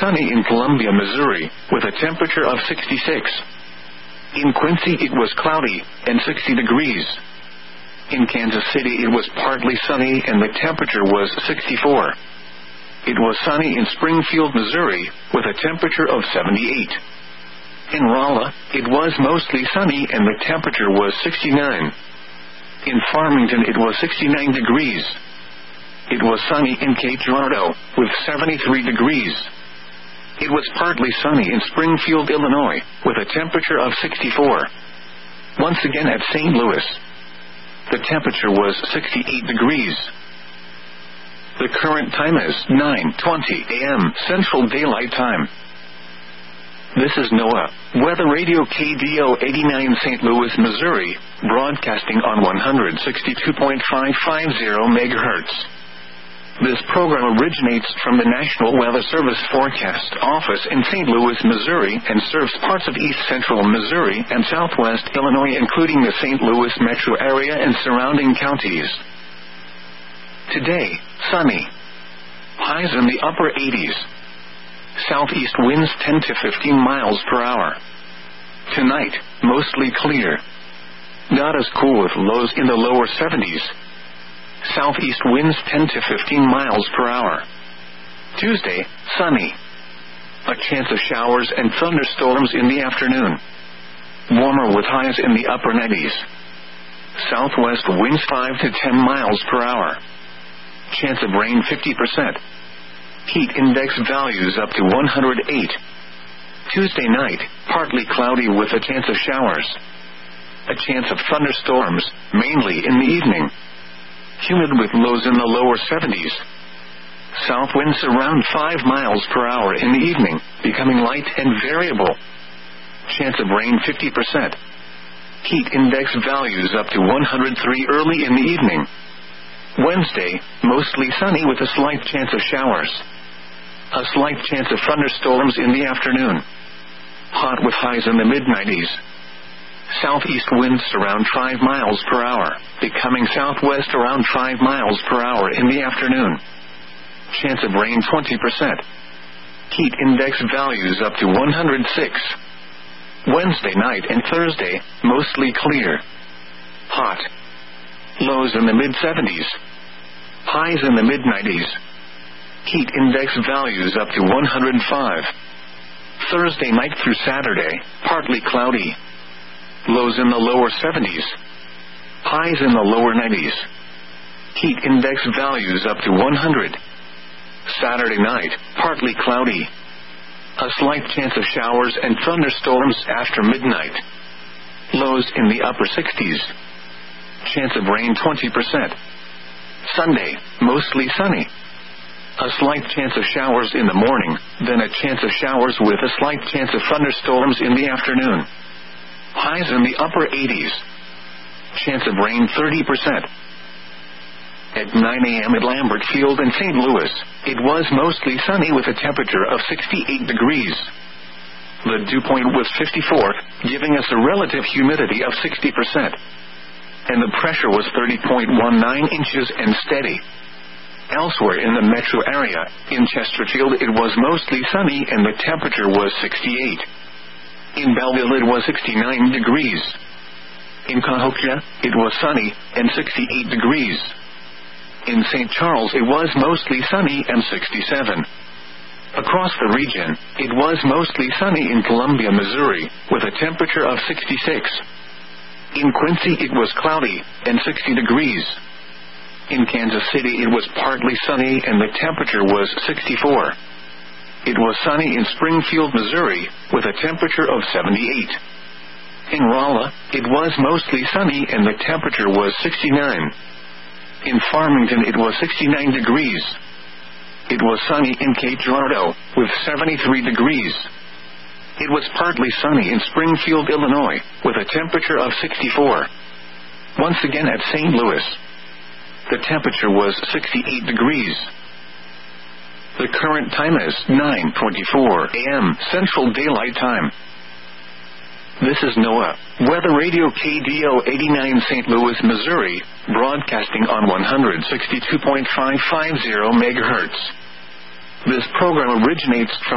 sunny in Columbia, Missouri, with a temperature of 66. In Quincy it was cloudy, and 60 degrees. In Kansas City it was partly sunny and the temperature was 64. It was sunny in Springfield, Missouri, with a temperature of 78. In Rolla, it was mostly sunny and the temperature was 69. In Farmington it was 69 degrees. It was sunny in Cape Girardeau, with 73 degrees. It was partly sunny in Springfield, Illinois, with a temperature of 64. Once again at St. Louis, the temperature was 68 degrees. The current time is 9:20 a.m. Central Daylight Time. This is NOAA Weather Radio KDO 89 St. Louis, Missouri, broadcasting on 162.550 MHz. This program originates from the National Weather Service Forecast Office in St. Louis, Missouri, and serves parts of east central Missouri and southwest Illinois, including the St. Louis metro area and surrounding counties. Today, sunny. Highs in the upper 80s. Southeast winds 10 to 15 miles per hour. Tonight, mostly clear. Not as cool with lows in the lower 70s. Southeast winds 10 to 15 miles per hour. Tuesday, sunny. A chance of showers and thunderstorms in the afternoon. Warmer with highs in the upper 90s. Southwest winds 5 to 10 miles per hour. Chance of rain 50%. Heat index values up to 108. Tuesday night, partly cloudy with a chance of showers. A chance of thunderstorms, mainly in the evening. Humid with lows in the lower 70s. South winds around 5 miles per hour in the evening, becoming light and variable. Chance of rain 50%. Heat index values up to 103 early in the evening. Wednesday, mostly sunny with a slight chance of showers. A slight chance of thunderstorms in the afternoon. Hot with highs in the mid-90s. Southeast winds around 5 miles per hour, becoming southwest around 5 miles per hour in the afternoon. Chance of rain 20%. Heat index values up to 106. Wednesday night and Thursday, mostly clear. Hot. Lows in the mid-70s. Highs in the mid-90s. Heat index values up to 105. Thursday night through Saturday, partly cloudy. Lows in the lower 70s. Highs in the lower 90s. Heat index values up to 100. Saturday night, partly cloudy. A slight chance of showers and thunderstorms after midnight. Lows in the upper 60s. Chance of rain 20%. Sunday, mostly sunny. A slight chance of showers in the morning, then a chance of showers with a slight chance of thunderstorms in the afternoon. Highs in the upper 80s. Chance of rain 30%. At 9 a.m. at Lambert Field in St. Louis, it was mostly sunny with a temperature of 68 degrees. The dew point was 54, giving us a relative humidity of 60%. And the pressure was 30.19 inches and steady. Elsewhere in the metro area, in Chesterfield it was mostly sunny and the temperature was 68. In Belleville it was 69 degrees. In Cahokia, it was sunny and 68 degrees. In St. Charles it was mostly sunny and 67. Across the region, it was mostly sunny in Columbia, Missouri, with a temperature of 66. In Quincy it was cloudy and 60 degrees. In Kansas City it was partly sunny and the temperature was 64. It was sunny in Springfield, Missouri, with a temperature of 78. In Rolla, it was mostly sunny and the temperature was 69. In Farmington it was 69 degrees. It was sunny in Cape Girardeau, with 73 degrees. It was partly sunny in Springfield, Illinois, with a temperature of 64. Once again at St. Louis, the temperature was 68 degrees. The current time is 9:24 a.m. Central Daylight Time. This is NOAA Weather Radio KDO 89 St. Louis, Missouri, broadcasting on 162.550 MHz. This program originates from